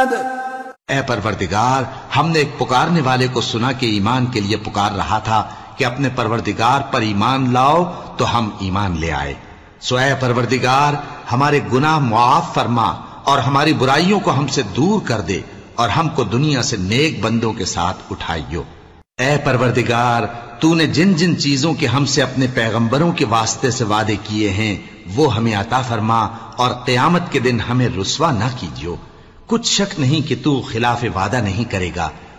ए परवरदिगार, हमने एक पुकारने वाले को सुना कि ईमान के लिए पुकार रहा था कि अपने परवरदिगार पर ईमान लाओ, तो हम ईमान ले आए। सो ए परवरदिगार, हमारे गुनाह मुआफ फरमा और हमारी बुराइयों को हमसे दूर कर दे और हमको दुनिया से नेक बंदों के साथ उठाइयो। ए परवरदिगार, तूने जिन जिन चीजों के हमसे अपने पैगंबरों के वास्ते से वादे किए हैं वो हमें अता फरमा और क़यामत के दिन हमें रुस्वा ना कीजियो। कुछ शक नहीं कि तू खिलाफ वादा नहीं करेगा।